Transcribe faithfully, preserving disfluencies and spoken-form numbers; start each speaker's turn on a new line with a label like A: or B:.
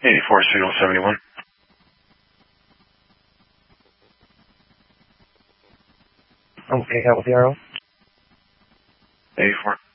A: eighty-four, signal seventy-one.
B: Okay, out with the arrow.
A: eighty-four.